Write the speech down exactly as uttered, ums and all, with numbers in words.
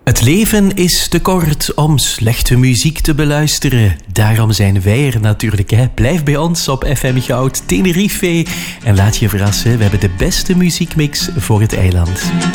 Het leven is te kort om slechte muziek te beluisteren. Daarom zijn wij er natuurlijk. Hè. Blijf bij ons op F M Goud Tenerife en laat je verrassen. We hebben de beste muziekmix voor het eiland.